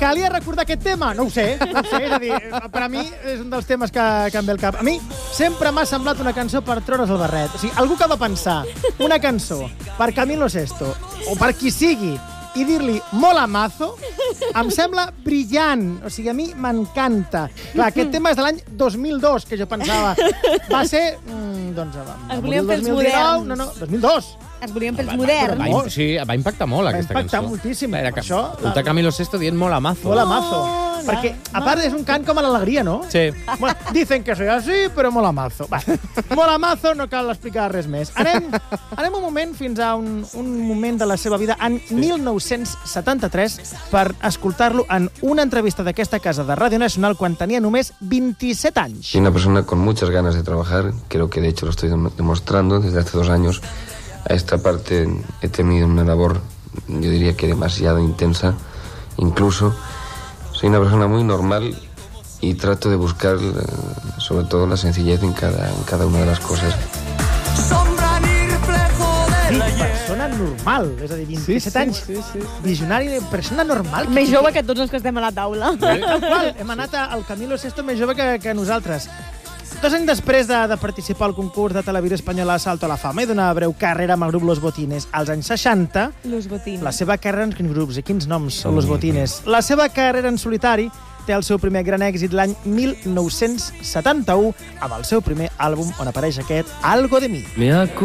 Calia recordar aquest tema? No ho sé. És a dir, per a mi és un dels temes que em ve al cap. A mi sempre m'ha semblat una cançó per treure's el barret. O sigui, algú que va pensar una cançó per Camilo Sesto o per qui sigui i dir-li molamazo, em sembla brillant. O sigui, a mi m'encanta. Clar, aquest tema és de l'any 2002, que jo pensava. Va ser... doncs, es volien fer els moderns. No, 2002. Es volien fer els moderns. Sí, va impactar molt, aquesta cançó. Va impactar moltíssim. Escolta Camilo Sesto dient molamazo. Molamazo. Perquè, a part, és un cant com a l'alegria, no? Sí. Bueno, dicen que soy así, però molamazo. Va, molamazo, no cal explicar res més. Anem un moment fins a un moment de la seva vida, en 1973, per escoltar-lo en una entrevista d'aquesta casa de Ràdio Nacional quan tenia només 27 anys. Soy una persona con muchas ganas de trabajar, creo que de hecho lo estoy demostrando desde hace 2 años. A esta parte he tenido una labor, yo diría que demasiado intensa, incluso. Soy una persona muy normal y trato de buscar, sobre todo, la sencillez en cada una de las cosas. Persona normal, és a dir, 27 anys. Visionari, persona normal. Més jove que tots els que estem a la taula. Hem anat al Camilo Sesto més jove que nosaltres. 2 anys després de participar al concurs de televisió espanyola Salto a la Fama i d'una breu carrera amb el grup Los Botines, als anys 60, la seva carrera en quins grups i quins noms són Los Botines? La seva carrera en solitari té el seu primer gran èxit l'any 1971 amb el seu primer àlbum on apareix aquest Algo de mi.